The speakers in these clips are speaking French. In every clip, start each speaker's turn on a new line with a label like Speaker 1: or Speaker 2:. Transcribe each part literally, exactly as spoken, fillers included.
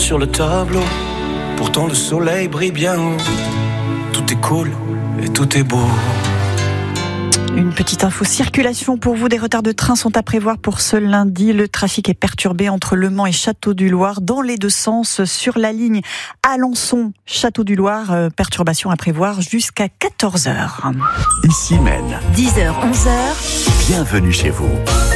Speaker 1: sur le tableau. Pourtant le soleil brille bien haut. Tout est cool et tout est beau.
Speaker 2: Une petite info circulation pour vous. Des retards de train sont à prévoir pour ce lundi. Le trafic est perturbé entre Le Mans et Château-du-Loir dans les deux sens sur la ligne Alençon-Château-du-Loir. Euh, perturbation à prévoir jusqu'à quatorze heures.
Speaker 3: Ici Maine.
Speaker 2: dix heures, onze heures.
Speaker 3: Bienvenue chez vous.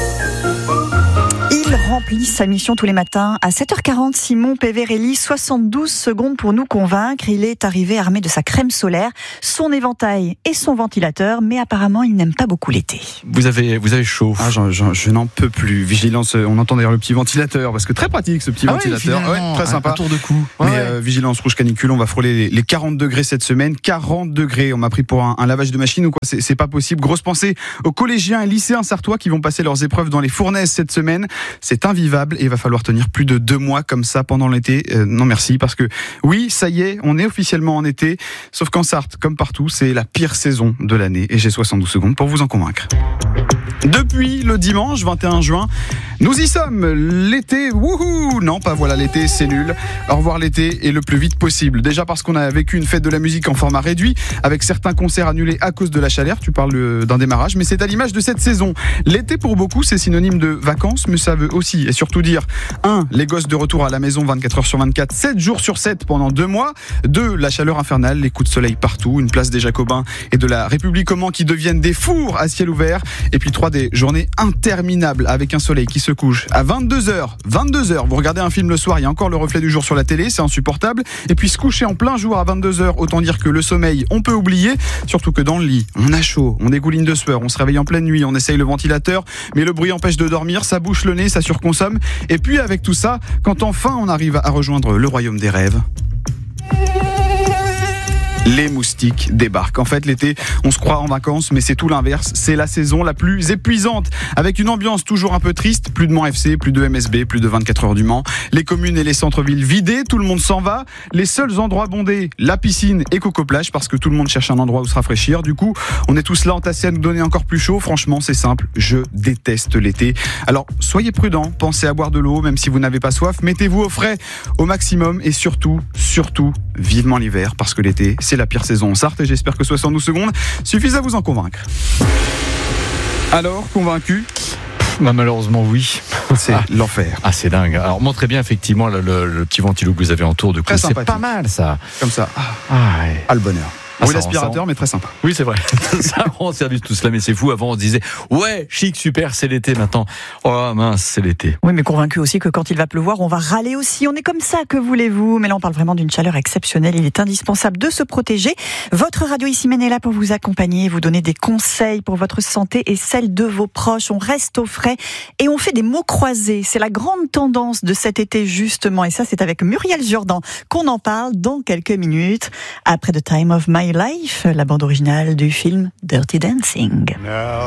Speaker 2: Il remplit sa mission tous les matins. À sept heures quarante, Simon Peverelli, soixante-douze secondes pour nous convaincre. Il est arrivé armé de sa crème solaire, son éventail et son ventilateur, mais apparemment il n'aime pas beaucoup l'été.
Speaker 4: Vous avez, vous avez chaud.
Speaker 5: Ah, j'en, j'en, je n'en peux plus. Vigilance, on entend d'ailleurs le petit ventilateur, parce que très pratique ce petit
Speaker 4: ah
Speaker 5: ventilateur.
Speaker 4: Oui,
Speaker 5: ouais, très sympa.
Speaker 4: Un tour de cou.
Speaker 5: Mais
Speaker 4: Ouais.
Speaker 5: euh, vigilance rouge canicule, on va frôler les, les quarante degrés cette semaine. quarante degrés, on m'a pris pour un, un lavage de machine ou quoi, c'est, c'est pas possible. Grosse pensée aux collégiens et lycéens sartois qui vont passer leurs épreuves dans les fournaises cette semaine. C'est invivable et il va falloir tenir plus de deux mois comme ça pendant l'été. Euh, non merci, parce que oui, ça y est, on est officiellement en été. Sauf qu'en Sarthe, comme partout, c'est la pire saison de l'année. Et j'ai soixante-douze secondes pour vous en convaincre. Depuis le dimanche vingt et un juin, nous y sommes. L'été, wouhou! Non, pas voilà, l'été, c'est nul. Au revoir l'été et le plus vite possible. Déjà parce qu'on a vécu une fête de la musique en format réduit, avec certains concerts annulés à cause de la chaleur. Tu parles d'un démarrage, mais c'est à l'image de cette saison. L'été, pour beaucoup, c'est synonyme de vacances, mais ça veut aussi et surtout dire un, les gosses de retour à la maison vingt-quatre heures sur vingt-quatre, sept jours sur sept pendant deux mois. deux, la chaleur infernale, les coups de soleil partout, une place des Jacobins et de la République au Mans qui deviennent des fours à ciel ouvert. Et puis trois, des journées interminables avec un soleil qui se couche à vingt-deux heures. vingt-deux heures, vous regardez un film le soir, il y a encore le reflet du jour sur la télé, c'est insupportable. Et puis se coucher en plein jour à vingt-deux heures, autant dire que le sommeil, on peut oublier. Surtout que dans le lit, on a chaud, on dégouline de sueur, on se réveille en pleine nuit, on essaye le ventilateur, mais le bruit empêche de dormir, ça bouche le nez, ça surconsomme. Et puis avec tout ça, quand enfin on arrive à rejoindre le royaume des rêves, les moustiques débarquent. En fait, l'été, on se croit en vacances, mais c'est tout l'inverse. C'est la saison la plus épuisante, avec une ambiance toujours un peu triste. Plus de Mans F C, plus de M S B, plus de vingt-quatre heures du Mans. Les communes et les centres-villes vidés, tout le monde s'en va. Les seuls endroits bondés, la piscine et Coco Plage, parce que tout le monde cherche un endroit où se rafraîchir. Du coup, on est tous là entassés à nous donner encore plus chaud. Franchement, c'est simple. Je déteste l'été. Alors, soyez prudents. Pensez à boire de l'eau, même si vous n'avez pas soif. Mettez-vous au frais au maximum et surtout, surtout, vivement l'hiver, parce que l'été, c'est la pire saison en Sarthe et j'espère que soixante-douze secondes suffisent à vous en convaincre. Alors, convaincu ?
Speaker 4: Bah, malheureusement, oui.
Speaker 5: C'est ah. l'enfer.
Speaker 4: Ah, c'est dingue. Alors, montrez bien, effectivement, le, le, le petit ventilo que vous avez en tour de cou. C'est pas mal, ça.
Speaker 5: Comme ça. Ah,
Speaker 4: ah, ouais.
Speaker 5: ah le bonheur.
Speaker 4: Ah,
Speaker 5: oui, l'aspirateur, mais très sympa.
Speaker 4: Oui, c'est vrai. Ça rend service tout cela, mais c'est fou. Avant, on se disait, ouais, chic, super, c'est l'été maintenant. Oh mince, c'est l'été.
Speaker 2: Oui, mais convaincu aussi que quand il va pleuvoir, on va râler aussi. On est comme ça, que voulez-vous? Mais là, on parle vraiment d'une chaleur exceptionnelle. Il est indispensable de se protéger. Votre radio Ici Maine est là pour vous accompagner, vous donner des conseils pour votre santé et celle de vos proches. On reste au frais et on fait des mots croisés. C'est la grande tendance de cet été, justement. Et ça, c'est avec Muriel Jourdan qu'on en parle dans quelques minutes. Après The Time of My Life, la bande originale du film Dirty Dancing.
Speaker 6: Now